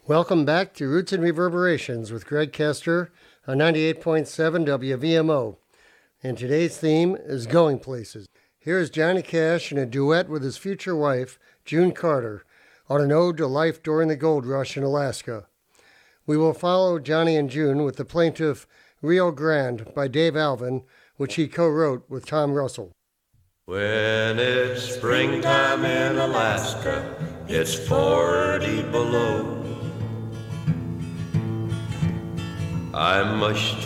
Welcome back to Roots and Reverberations with Greg Kester on 98.7 WVMO. And today's theme is Going Places. Here's Johnny Cash in a duet with his future wife, June Carter, on an ode to life during the gold rush in Alaska. We will follow Johnny and June with the plaintive Rio Grande by Dave Alvin, which he co-wrote with Tom Russell. When it's springtime in Alaska, it's 40 below. I must